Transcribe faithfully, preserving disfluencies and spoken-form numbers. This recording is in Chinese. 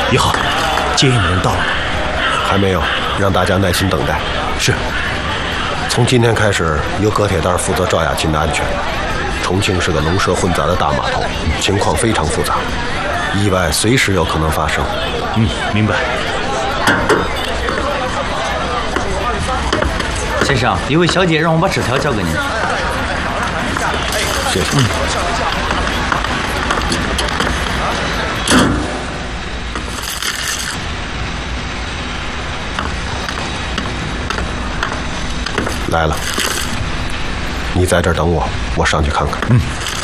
一号，接应的人到了。 还没有，让大家耐心等待。 是。 从今天开始，由葛铁蛋负责赵雅琴的安全。重庆是个龙蛇混杂的大码头，情况非常复杂，意外随时有可能发生。 嗯，明白。 先生，一位小姐让我把纸条交给您。 谢谢。 嗯。 来了，你在这儿等我，我上去看看。 嗯。